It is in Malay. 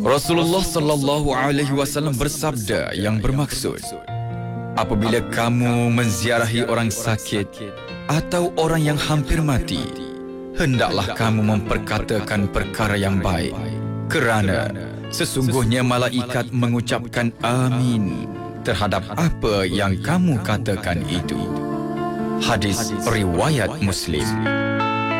Rasulullah sallallahu alaihi wasallam bersabda yang bermaksud, apabila kamu menziarahi orang sakit atau orang yang hampir mati, hendaklah kamu memperkatakan perkara yang baik, kerana sesungguhnya malaikat mengucapkan amin terhadap apa yang kamu katakan itu. Hadis riwayat Muslim.